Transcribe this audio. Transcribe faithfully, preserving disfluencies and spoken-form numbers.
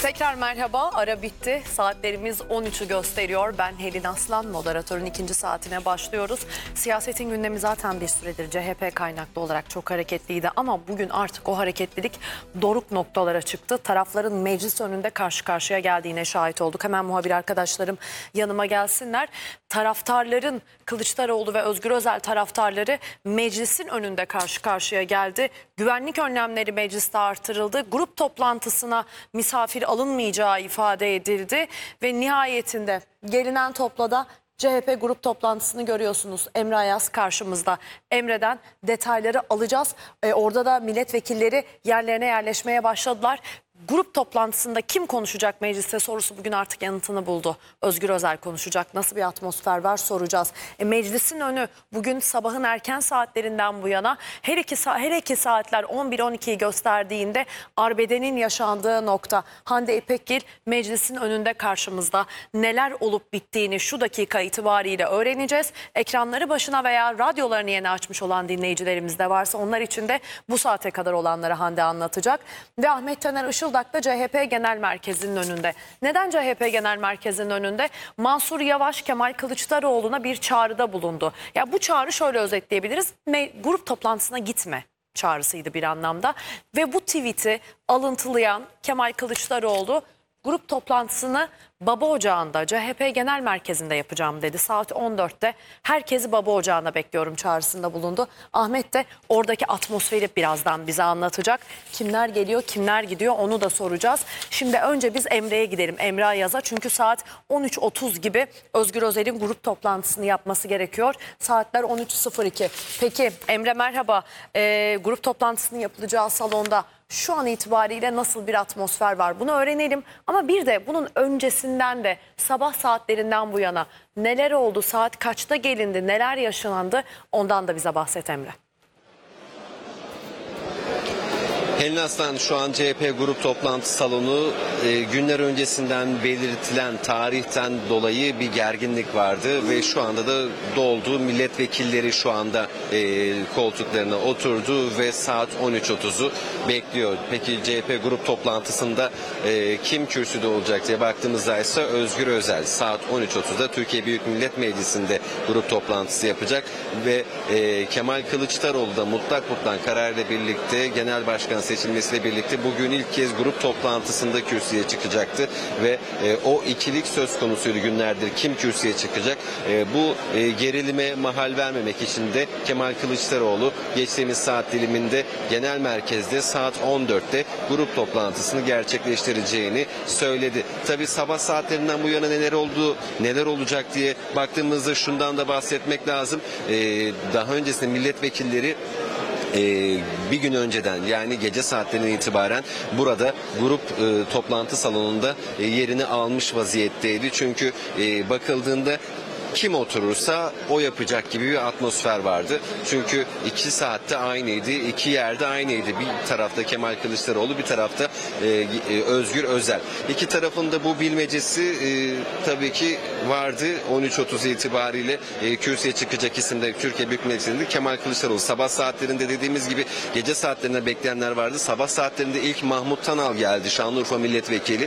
Tekrar merhaba, ara bitti. Saatlerimiz on üçü gösteriyor. Ben Helin Aslan, moderatörün ikinci saatine başlıyoruz. Siyasetin gündemi zaten bir süredir C H P kaynaklı olarak çok hareketliydi. Ama bugün artık o hareketlilik doruk noktalara çıktı. Tarafların meclis önünde karşı karşıya geldiğine şahit olduk. Hemen muhabir arkadaşlarım yanıma gelsinler. Taraftarların, Kılıçdaroğlu ve Özgür Özel taraftarları meclisin önünde karşı karşıya geldi. Güvenlik önlemleri mecliste artırıldı. Grup toplantısına misafir alınmayacağı ifade edildi ve nihayetinde gelinen toploda C H P grup toplantısını görüyorsunuz. Emre Ayaz karşımızda. Emre'den detayları alacağız. Ee, orada da milletvekilleri yerlerine yerleşmeye başladılar. Grup toplantısında kim konuşacak mecliste sorusu bugün artık yanıtını buldu. Özgür Özel konuşacak. Nasıl bir atmosfer var soracağız. E, meclisin önü bugün sabahın erken saatlerinden bu yana her iki, her iki saatler on bir on ikiyi gösterdiğinde arbedenin yaşandığı nokta. Hande İpekgil meclisin önünde karşımızda. Neler olup bittiğini şu dakika itibariyle öğreneceğiz. Ekranları başına veya radyolarını yeni açmış olan dinleyicilerimiz de varsa onlar için de bu saate kadar olanları Hande anlatacak. Ve Ahmet Taner Işıl da C H P Genel Merkezi'nin önünde. Neden C H P Genel Merkezi'nin önünde? Mansur Yavaş Kemal Kılıçdaroğlu'na bir çağrıda bulundu. Ya bu çağrı şöyle özetleyebiliriz. Me grup toplantısına gitme çağrısıydı bir anlamda. Ve bu tweet'i alıntılayan Kemal Kılıçdaroğlu grup toplantısını Baba Ocağı'nda C H P Genel Merkezi'nde yapacağım dedi. Saat on dörtte herkesi Baba Ocağı'na bekliyorum çağrısında bulundu. Ahmet de oradaki atmosferi birazdan bize anlatacak. Kimler geliyor, kimler gidiyor onu da soracağız. Şimdi önce biz Emre'ye gidelim. Emre Ayaz'a, çünkü saat on üç otuz gibi Özgür Özel'in grup toplantısını yapması gerekiyor. Saatler on üç sıfır iki. Peki Emre merhaba. Ee, grup toplantısının yapılacağı salonda şu an itibariyle nasıl bir atmosfer var? Bunu öğrenelim. Ama bir de bunun öncesinden de sabah saatlerinden bu yana neler oldu? Saat kaçta gelindi? Neler yaşandı? Ondan da bize bahset Emre. Helin Aslan, şu an C H P grup toplantı salonu e, günler öncesinden belirtilen tarihten dolayı bir gerginlik vardı ve şu anda da doldu. Milletvekilleri şu anda e, koltuklarına oturdu ve saat on üç otuzu bekliyor. Peki C H P grup toplantısında e, kim kürsüde olacak diye baktığımızda ise Özgür Özel saat on üç otuzda Türkiye Büyük Millet Meclisi'nde grup toplantısı yapacak ve e, Kemal Kılıçdaroğlu da mutlak mutlak kararla birlikte Genel Başkan seçilmesiyle birlikte bugün ilk kez grup toplantısında kürsüye çıkacaktı ve e, o ikilik söz konusuydu günlerdir, kim kürsüye çıkacak. E, bu e, gerilime mahal vermemek için de Kemal Kılıçdaroğlu geçtiğimiz saat diliminde genel merkezde saat on dörtte grup toplantısını gerçekleştireceğini söyledi. Tabii sabah saatlerinden bu yana neler oldu, neler olacak diye baktığımızda şundan da bahsetmek lazım. E, daha öncesinde milletvekilleri Ee, bir gün önceden, yani gece saatlerinden itibaren burada grup e, toplantı salonunda e, yerini almış vaziyetteydi. Çünkü e, bakıldığında kim oturursa o yapacak gibi bir atmosfer vardı. Çünkü iki saatte aynıydı, iki yerde aynıydı. Bir tarafta Kemal Kılıçdaroğlu, bir tarafta e, e, Özgür Özel. İki tarafın da bu bilmecesi e, tabii ki vardı. on üç otuz itibariyle e, kürsüye çıkacak isim de Türkiye Büyük Millet Meclisi'nde Kemal Kılıçdaroğlu. Sabah saatlerinde dediğimiz gibi gece saatlerinde bekleyenler vardı. Sabah saatlerinde ilk Mahmut Tanal geldi, Şanlıurfa milletvekili.